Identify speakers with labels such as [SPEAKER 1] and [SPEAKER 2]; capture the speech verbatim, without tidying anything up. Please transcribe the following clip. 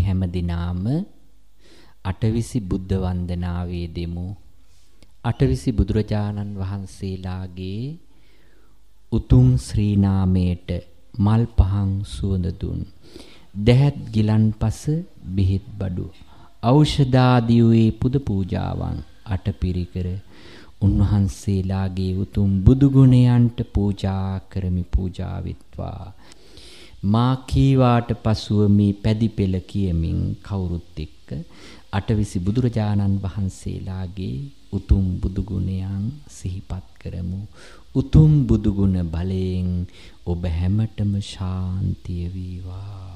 [SPEAKER 1] හැම දිනාම අටවිසි බුද්ධ වන්දනාවේ දෙමු. අටවිසි බුදුරජාණන් වහන්සේලාගේ උතුම් ශ්‍රී නාමයට මල් පහන් සුවඳ දුන් දැහත් ගිලන්පස බෙහෙත් බඩු ඖෂධාදී වූ පුද පූජාවන් අටපිරිකර උන්වහන්සේලාගේ උතුම් බුදු ගුණයන්ට පූජා කරමි පූජා විත්වා. මා කීවාට පසුව මේ පැදි පෙළ කියමින් කවුරුත් එක්ක අටවිසි බුදුරජාණන් වහන්සේලාගේ උතුම් බුදු ගුණයන් සිහිපත් කරමු. උතුම් බුදු ගුණ බලයෙන් ඔබ හැමතෙම ශාන්තිය වේවා.